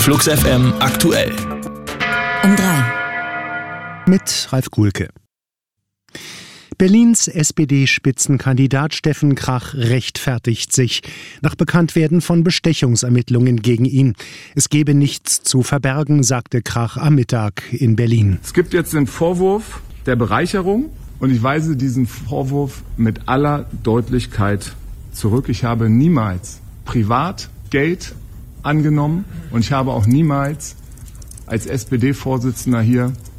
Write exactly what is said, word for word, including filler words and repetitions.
Flux F M aktuell. Um drei. Mit Ralf Kuhlke. Berlins S P D-Spitzenkandidat Steffen Krach rechtfertigt sich nach Bekanntwerden von Bestechungsermittlungen gegen ihn. Es gebe nichts zu verbergen, sagte Krach am Mittag in Berlin. Es gibt jetzt den Vorwurf der Bereicherung und ich weise diesen Vorwurf mit aller Deutlichkeit zurück. Ich habe niemals privat Geld angenommen und ich habe auch niemals als S P D-Vorsitzender hier